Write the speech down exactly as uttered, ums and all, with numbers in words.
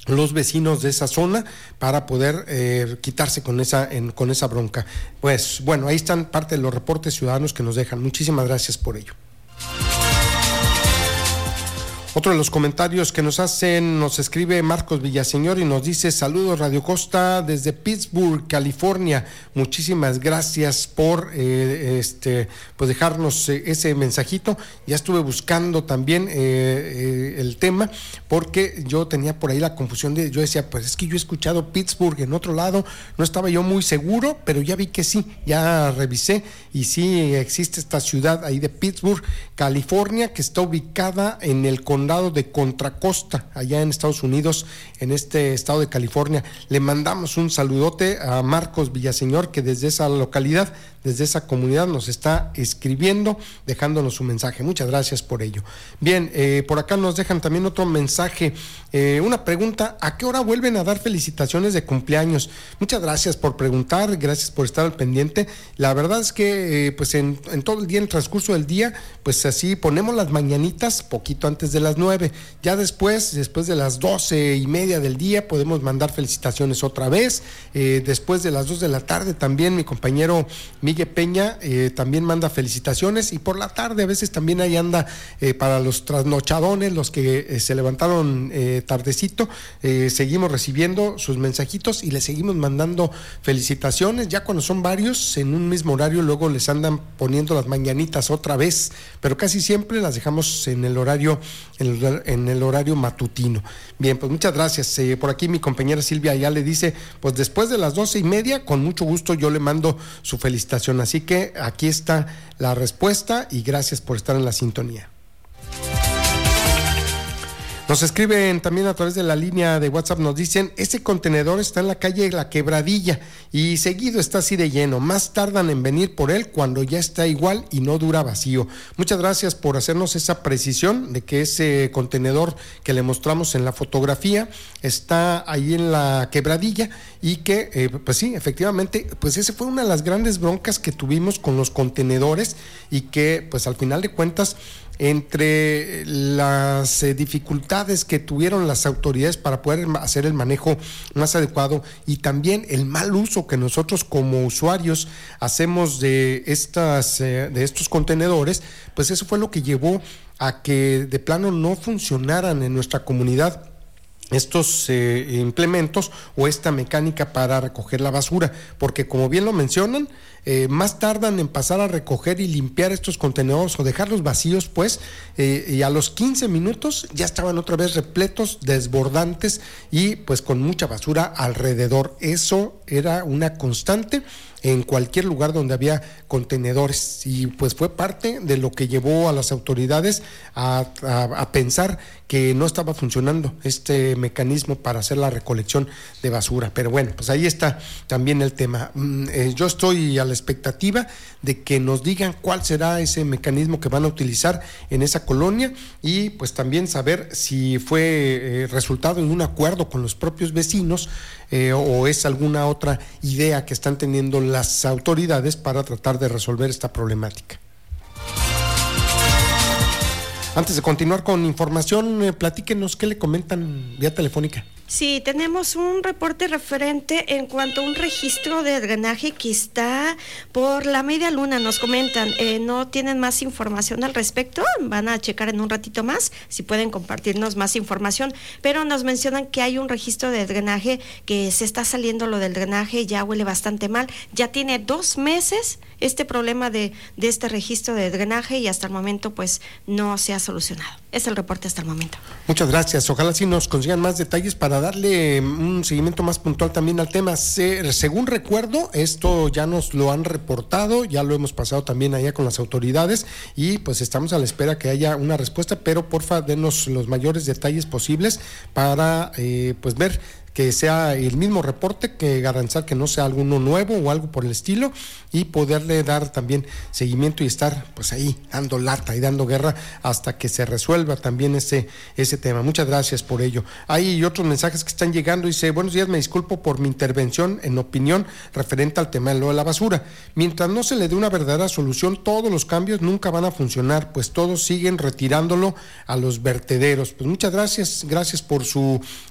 los vecinos de esa zona para poder eh, quitarse con esa, en, con esa bronca. Pues bueno, ahí están parte de los reportes ciudadanos que nos dejan. Muchísimas gracias por ello. Otro de los comentarios que nos hacen, nos escribe Marcos Villaseñor y nos dice: saludos Radio Costa desde Pittsburgh, California. Muchísimas gracias por eh, este pues dejarnos eh, ese mensajito. Ya estuve buscando también eh, eh, el tema, porque yo tenía por ahí la confusión de, yo decía, pues es que yo he escuchado Pittsburgh en otro lado, no estaba yo muy seguro, pero ya vi que sí, ya revisé y sí existe esta ciudad ahí de Pittsburgh, California, que está ubicada en el condado de Contra Costa, allá en Estados Unidos, en este estado de California. Le mandamos un saludote a Marcos Villaseñor, que desde esa localidad, desde esa comunidad nos está escribiendo, dejándonos su mensaje. Muchas gracias por ello. Bien, eh, por acá nos dejan también otro mensaje, eh, una pregunta: ¿a qué hora vuelven a dar felicitaciones de cumpleaños? Muchas gracias por preguntar, gracias por estar al pendiente. La verdad es que eh, pues en, en todo el día, en el transcurso del día, pues así ponemos las mañanitas poquito antes de las nueve, ya después, después de las doce y media del día podemos mandar felicitaciones otra vez, eh, después de las dos de la tarde también mi compañero Miguel Peña eh, también manda felicitaciones, y por la tarde a veces también ahí anda eh, para los trasnochadones, los que eh, se levantaron eh, tardecito, eh, seguimos recibiendo sus mensajitos y les seguimos mandando felicitaciones. Ya cuando son varios en un mismo horario, luego les andan poniendo las mañanitas otra vez, pero casi siempre las dejamos en el horario en el, en el horario matutino. Bien, pues muchas gracias. Eh, por aquí mi compañera Silvia ya le dice, pues después de las doce y media, con mucho gusto yo le mando su felicitación. Así que aquí está la respuesta y gracias por estar en la sintonía. Nos escriben también a través de la línea de WhatsApp, nos dicen: ese contenedor está en la calle La Quebradilla y seguido está así de lleno, más tardan en venir por él cuando ya está igual y no dura vacío. Muchas gracias por hacernos esa precisión de que ese contenedor que le mostramos en la fotografía está ahí en La Quebradilla, y que eh, pues sí, efectivamente, pues esa fue una de las grandes broncas que tuvimos con los contenedores, y que pues al final de cuentas, entre las eh, dificultades que tuvieron las autoridades para poder hacer el manejo más adecuado, y también el mal uso que nosotros como usuarios hacemos de estas eh, de estos contenedores, pues eso fue lo que llevó a que de plano no funcionaran en nuestra comunidad estos eh, implementos o esta mecánica para recoger la basura, porque como bien lo mencionan, eh, más tardan en pasar a recoger y limpiar estos contenedores o dejarlos vacíos, pues, eh, y a los quince minutos ya estaban otra vez repletos, desbordantes y pues con mucha basura alrededor. Eso era una constante en cualquier lugar donde había contenedores, y pues fue parte de lo que llevó a las autoridades a, a, a pensar que no estaba funcionando este mecanismo para hacer la recolección de basura. Pero bueno, pues ahí está también el tema. Mm, eh, yo estoy a la expectativa de que nos digan cuál será ese mecanismo que van a utilizar en esa colonia, y pues también saber si fue eh, resultado en un acuerdo con los propios vecinos, eh, o es alguna otra idea que están teniendo las autoridades para tratar de resolver esta problemática. Antes de continuar con información, eh, platíquenos qué le comentan vía telefónica. Sí, tenemos un reporte referente en cuanto a un registro de drenaje que está por la media luna. Nos comentan, eh, no tienen más información al respecto, van a checar en un ratito más si pueden compartirnos más información, pero nos mencionan que hay un registro de drenaje, que se está saliendo lo del drenaje, ya huele bastante mal, ya tiene dos meses este problema de, de este registro de drenaje, y hasta el momento pues no se ha solucionado. Es el reporte hasta el momento. Muchas gracias. Ojalá sí nos consigan más detalles para darle un seguimiento más puntual también al tema. Se, según recuerdo, esto ya nos lo han reportado, ya lo hemos pasado también allá con las autoridades, y pues estamos a la espera que haya una respuesta, pero porfa, denos los mayores detalles posibles para eh, pues ver que sea el mismo reporte, que garantizar que no sea alguno nuevo o algo por el estilo, y poderle dar también seguimiento y estar pues ahí dando lata y dando guerra hasta que se resuelva también ese, ese tema. Muchas gracias por ello. Hay otros mensajes que están llegando. Dice: buenos días, me disculpo por mi intervención en opinión referente al tema de lo de la basura. Mientras no se le dé una verdadera solución, todos los cambios nunca van a funcionar, pues todos siguen retirándolo a los vertederos. Pues muchas gracias, gracias por su